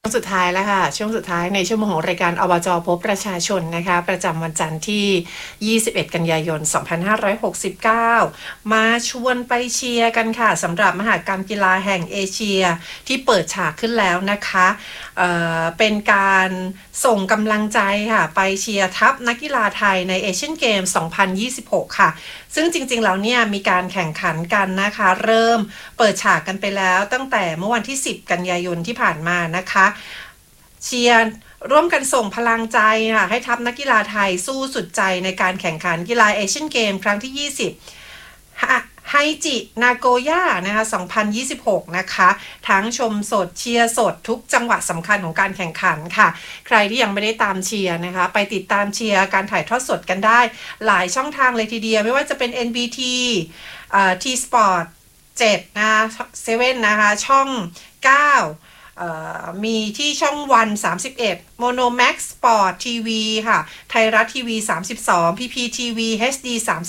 สุดท้ายแล้วค่ะช่วงสุดท้ายในชั่วโมงของรายการอบจพบประชาชนนะคะประจำวันจันทร์ที่21กันยายน2569มาชวนไปเชียร์กันค่ะสำหรับมหกรรมกีฬาแห่งเอเชียที่เปิดฉากขึ้นแล้วนะคะเป็นการส่งกำลังใจค่ะไปเชียร์ทัพนักกีฬาไทยในเอเชียนเกม2026ค่ะซึ่งจริงๆแล้วเนี่ยมีการแข่งขันกันนะคะเริ่มเปิดฉากกันไปแล้วตั้งแต่เมื่อวันที่10กันยายนที่ผ่านมานะคะเชียร์ร่วมกันส่งพลังใจค่ะให้ทัพนักกีฬาไทยสู้สุดใจในการแข่งขันกีฬาเอเชียนเกมครั้งที่20ไฮจินาโกย่านะคะ2026นะคะทั้งชมสดเชียร์สดทุกจังหวะสำคัญของการแข่งขันค่ะใครที่ยังไม่ได้ตามเชียร์นะคะไปติดตามเชียร์การถ่ายทอดสดกันได้หลายช่องทางเลยทีเดียวไม่ว่าจะเป็น NBT T-Sport 7นะคะ7นะคะช่อง9มีที่ช่องวัน31 Monomax Sport TV ค่ะไทยรัฐทีวี32 PPTV HD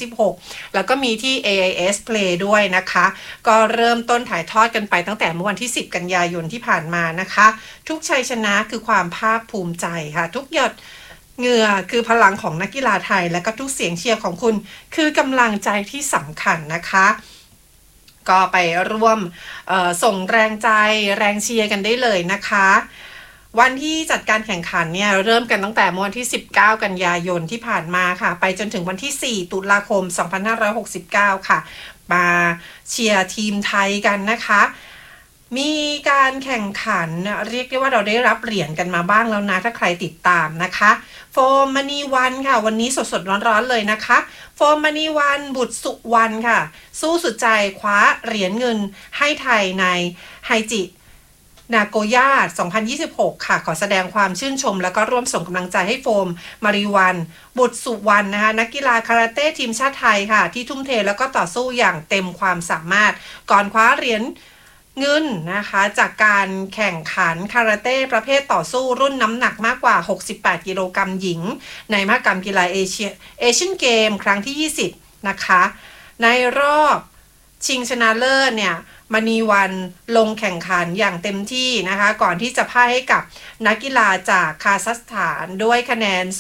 36แล้วก็มีที่ AIS Play ด้วยนะคะก็เริ่มต้นถ่ายทอดกันไปตั้งแต่เมื่อวันที่10กันยายนที่ผ่านมานะคะทุกชัยชนะคือความภาคภูมิใจค่ะทุกหยดเหงื่อคือพลังของนักกีฬาไทยและก็ทุกเสียงเชียร์ของคุณคือกำลังใจที่สำคัญนะคะก็ไปร่วมส่งแรงใจแรงเชียร์กันได้เลยนะคะวันที่จัดการแข่งขันเนี่ยเริ่มกันตั้งแต่วันที่19กันยายนที่ผ่านมาค่ะไปจนถึงวันที่4ตุลาคม2569ค่ะมาเชียร์ทีมไทยกันนะคะมีการแข่งขันเรียกได้ว่าเราได้รับเหรียญกันมาบ้างแล้วนะถ้าใครติดตามนะคะโฟมมณีวันค่ะวันนี้สดๆร้อนๆเลยนะคะโฟมมณีวันบุตรสุวรรณค่ะสู้สุดใจคว้าเหรียญเงินให้ไทยในไฮจินาโกย่า2026ค่ะขอแสดงความชื่นชมแล้วก็ร่วมส่งกำลังใจให้โฟมมาริวันบุตรสุวรรณนะคะนักกีฬาคาราเต้ทีมชาติไทยค่ะที่ทุ่มเทแล้วก็ต่อสู้อย่างเต็มความสามารถก่อนคว้าเหรียญเงินนะคะจากการแข่งขันคาราเต้ประเภทต่อสู้รุ่นน้ำหนักมากกว่า68กิโลกรัมหญิงในมหกรรมกีฬาเอเชียนเกมครั้งที่20นะคะในรอบชิงชนะเลิศเนี่ยมณีวันลงแข่งขันอย่างเต็มที่นะคะก่อนที่จะพ่ายให้กับนักกีฬาจากคาซัคสถานด้วยคะแนน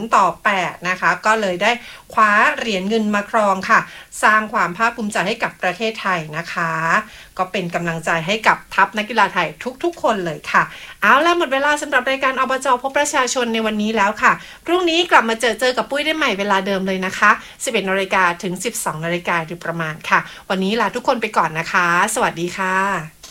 0-8นะคะก็เลยได้คว้าเหรียญเงินมาครองค่ะสร้างความภาคภูมิใจให้กับประเทศไทยนะคะก็เป็นกำลังใจให้กับทัพนักกีฬาไทยทุกๆคนเลยค่ะเอาล่ะหมดเวลาสำหรับรายการอบจพบประชาชนในวันนี้แล้วค่ะพรุ่งนี้กลับมาเจอกับปุ้ยได้ใหม่เวลาเดิมเลยนะคะ 11:00 นถึง 12:00 นโดยประมาณค่ะวันนี้ลาทุกคนไปก่อนนะคะสวัสดีค่ะ